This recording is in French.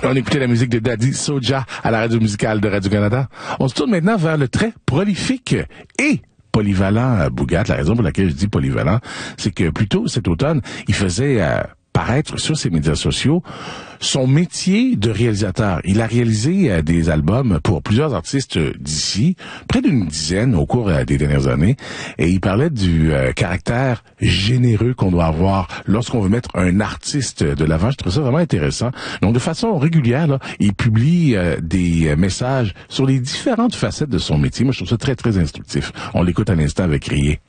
On écoutait la musique de Daddy Soja à la radio musicale de Radio-Canada. On se tourne maintenant vers le très prolifique et polyvalent Bougat. La raison pour laquelle je dis polyvalent, c'est que plus tôt cet automne, il faisait paraître sur ses médias sociaux son métier de réalisateur. Il a réalisé des albums pour plusieurs artistes d'ici, près d'une dizaine au cours des dernières années, et il parlait du caractère généreux qu'on doit avoir lorsqu'on veut mettre un artiste de l'avant. Je trouve ça vraiment intéressant. Donc, de façon régulière, là, il publie des messages sur les différentes facettes de son métier. Moi, je trouve ça très, très instructif. On l'écoute à l'instant avec Rier.